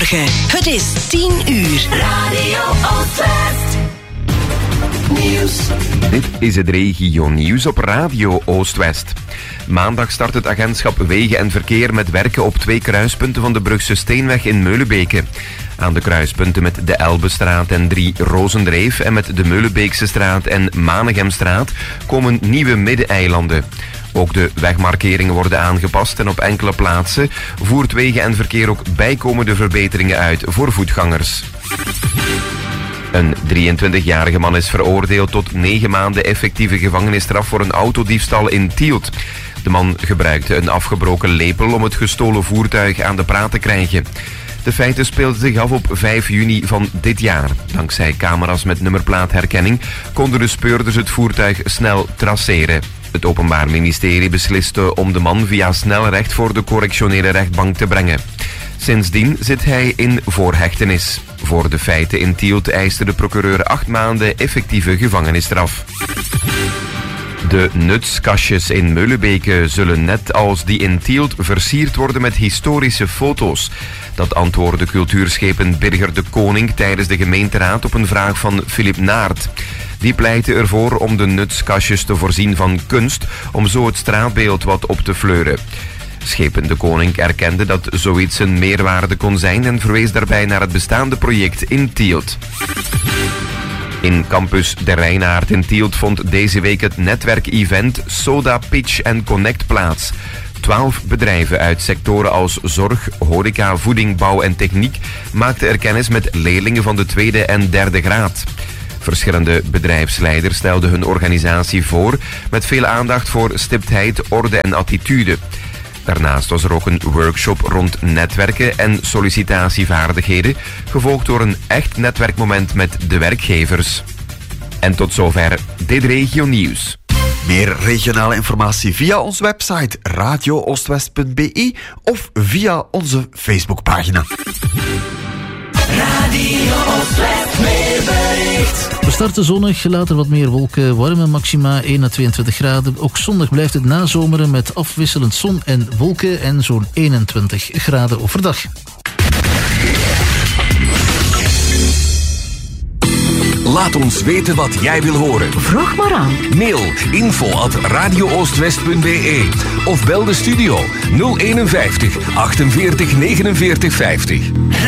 Goedemorgen, het is 10 uur. Radio Oostwest. Nieuws. Dit is het regio-nieuws op Radio Oostwest. Maandag start het agentschap Wegen en Verkeer met werken op 2 kruispunten van de Brugse Steenweg in Meulenbeke. Aan de kruispunten met de Elbestraat en 3 Rozendreef en met de Meulenbeekse straat en Manegemstraat komen nieuwe middeneilanden. Ook de wegmarkeringen worden aangepast en op enkele plaatsen voert Wegen en Verkeer ook bijkomende verbeteringen uit voor voetgangers. Een 23-jarige man is veroordeeld tot 9 maanden effectieve gevangenisstraf voor een autodiefstal in Tielt. De man gebruikte een afgebroken lepel om het gestolen voertuig aan de praat te krijgen. De feiten speelden zich af op 5 juni van dit jaar. Dankzij camera's met nummerplaatherkenning konden de speurders het voertuig snel traceren. Het Openbaar Ministerie besliste om de man via snelrecht voor de correctionele rechtbank te brengen. Sindsdien zit hij in voorhechtenis. Voor de feiten in Tielt eiste de procureur 8 maanden effectieve gevangenisstraf. De nutskastjes in Meulenbeke zullen net als die in Tielt versierd worden met historische foto's. Dat antwoordde cultuurschepen Birger de Koning tijdens de gemeenteraad op een vraag van Philip Naert. Die pleitte ervoor om de nutskastjes te voorzien van kunst om zo het straatbeeld wat op te fleuren. Schepen de Koning erkende dat zoiets een meerwaarde kon zijn en verwees daarbij naar het bestaande project in Tielt. In campus De Reinaard in Tielt vond deze week het netwerkevent Soda Pitch & Connect plaats. 12 bedrijven uit sectoren als zorg, horeca, voeding, bouw en techniek maakten er kennis met leerlingen van de 2e en 3e graad. Verschillende bedrijfsleiders stelden hun organisatie voor met veel aandacht voor stiptheid, orde en attitude. Daarnaast was er ook een workshop rond netwerken en sollicitatievaardigheden, gevolgd door een echt netwerkmoment met de werkgevers. En tot zover dit regio-nieuws. Meer regionale informatie via onze website radiooostwest.be of via onze Facebookpagina. Radio Oostwest weerbericht. We starten zonnig, later wat meer wolken, warme maxima 1 à 22 graden. Ook zondag blijft het nazomeren met afwisselend zon en wolken en zo'n 21 graden overdag. Laat ons weten wat jij wil horen. Vraag maar aan. Mail info@radiooostwest.be of bel de studio 051 48 49 50.